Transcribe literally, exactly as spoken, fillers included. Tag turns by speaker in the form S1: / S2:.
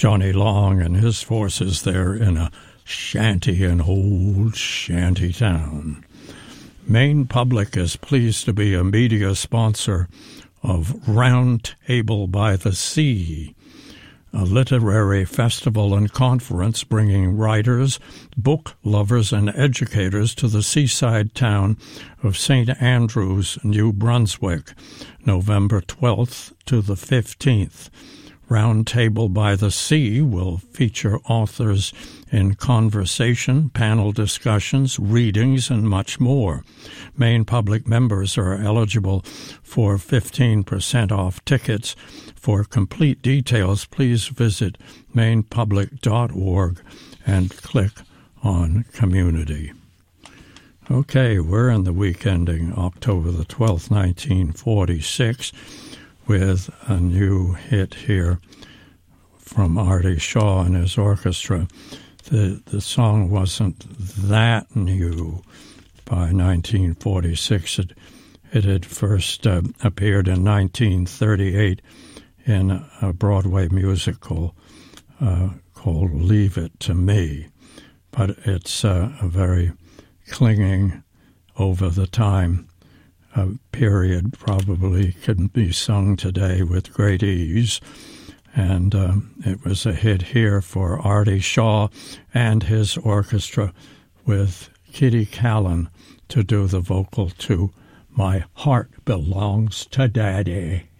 S1: Johnny Long and his forces there in a shanty in old shanty town. Maine Public is pleased to be a media sponsor of Round Table by the Sea, a literary festival and conference bringing writers, book lovers, and educators to the seaside town of Saint Andrews, New Brunswick, November twelfth to the fifteenth. Round Table by the Sea will feature authors in conversation, panel discussions, readings, and much more. Maine Public members are eligible for fifteen percent off tickets. For complete details, please visit maine public dot org and click on Community. Okay, we're in the week ending October the twelfth, nineteen forty-six, with a new hit here from Artie Shaw and his orchestra. The, the song wasn't that new by nineteen forty-six. It, it had first uh, appeared in nineteen thirty-eight in a Broadway musical uh, called Leave It to Me. But it's uh, a very clinging, over-the-time uh, period, probably can be sung today with great ease. And um, it was a hit here for Artie Shaw and his orchestra, with Kitty Callan to do the vocal to My Heart Belongs to Daddy.